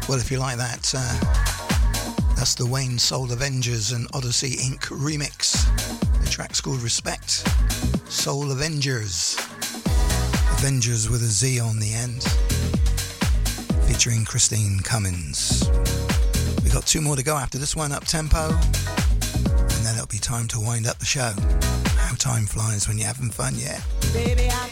Well, if you like that, that's the Wayne Soul Avengers and Odyssey Inc. remix. The track's called Respect. Soul Avengers. Avengers with a Z on the end. Featuring Christine Cummins. We got 2 more to go after this one, up tempo. And then it'll be time to wind up the show. How time flies when you're having fun, yeah? Baby,